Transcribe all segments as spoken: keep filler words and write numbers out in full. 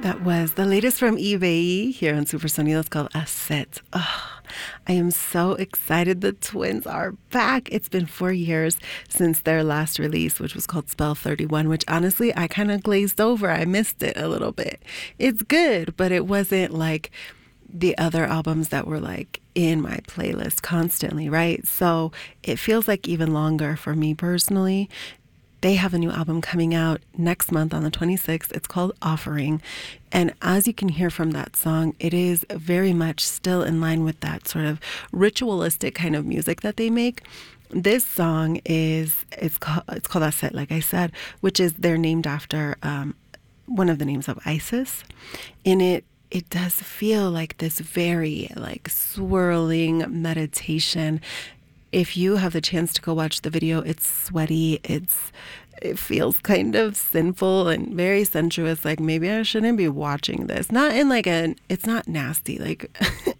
That was the latest from eBay here on Supersonidos called Asset. Oh, I am so excited the twins are back. It's been four years since their last release, which was called Spell thirty-one, which honestly, I kind of glazed over. I missed it a little bit. It's good, but it wasn't like the other albums that were like in my playlist constantly, right? So it feels like even longer for me personally. They have a new album coming out next month on the twenty-sixth. It's called Offering. And as you can hear from that song, it is very much still in line with that sort of ritualistic kind of music that they make. This song is, it's called, it's called Aset, like I said, which is, they're named after um, one of the names of Isis. In it, it does feel like this very like swirling meditation. If you have the chance to go watch the video, it's sweaty. It's it feels kind of sinful and very sensuous. Like maybe I shouldn't be watching this. Not in like a, it's not nasty, like,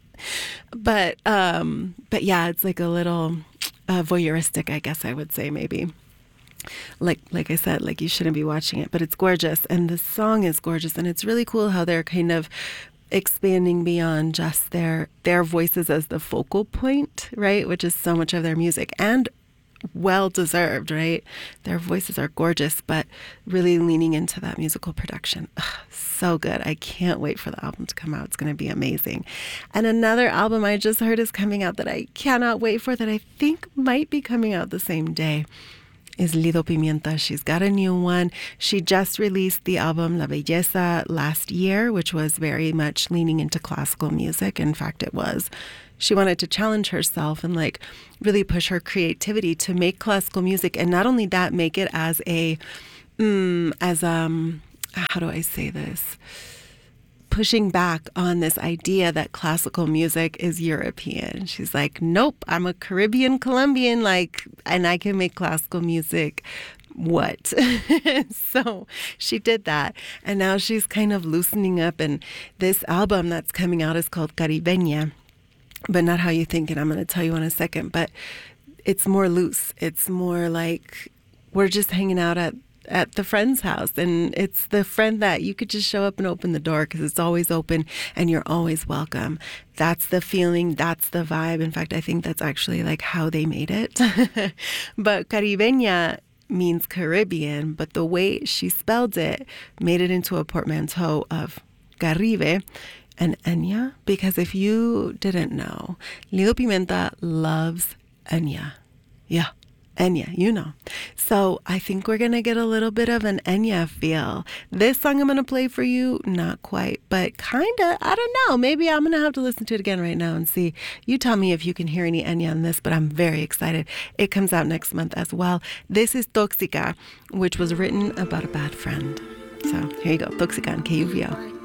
but um, but yeah, it's like a little uh, voyeuristic, I guess I would say maybe. Like like I said, like you shouldn't be watching it, but it's gorgeous, and the song is gorgeous, and it's really cool how they're kind of expanding beyond just their their voices as the focal point, right? Which is so much of their music, and well deserved, right? Their voices are gorgeous, but really leaning into that musical production. Ugh, so good. I can't wait for the album to come out. It's going to be amazing. And another album I just heard is coming out that I cannot wait for, that I think might be coming out the same day, is Lido Pimienta. She's got a new one. She just released the album La Belleza last year, which was very much leaning into classical music. In fact, it was. She wanted to challenge herself and like really push her creativity to make classical music. And not only that, make it as a, mm, as um, how do I say this? Pushing back on this idea that classical music is European. She's like, nope, I'm a Caribbean Colombian, like, and I can make classical music. What? So she did that. And now she's kind of loosening up. And this album that's coming out is called Caribeña, but not how you think. And I'm going to tell you in a second, but it's more loose. It's more like we're just hanging out at at the friend's house, and it's the friend that you could just show up and open the door because it's always open and you're always welcome. That's the feeling, that's the vibe. In fact, I think that's actually like how they made it. But Caribeña means Caribbean, but the way she spelled it made it into a portmanteau of Caribe and Enya, because if you didn't know, Lido Pimienta loves Enya. Yeah. Enya, you know. So I think we're going to get a little bit of an Enya feel. This song I'm going to play for you, not quite, but kind of, I don't know. Maybe I'm going to have to listen to it again right now and see. You tell me if you can hear any Enya on this, but I'm very excited. It comes out next month as well. This is Tóxica, which was written about a bad friend. So here you go, Tóxica on K U V O.